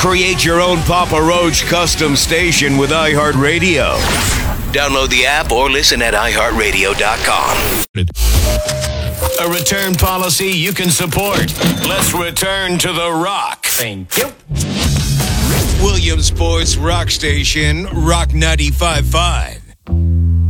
Create your own Papa Roach custom station with iHeartRadio. Download the app or listen at iHeartRadio.com. A return policy you can support. Let's return to the rock. Thank you. Williamsport's Rock Station, Rock 95.5.